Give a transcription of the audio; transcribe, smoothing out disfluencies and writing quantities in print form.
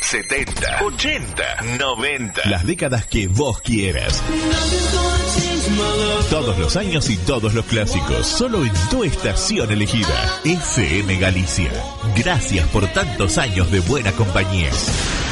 70, 80, 90. Las décadas que vos quieras. Todos los años y todos los clásicos, solo en tu estación elegida. FM Galicia. Gracias por tantos años de buena compañía.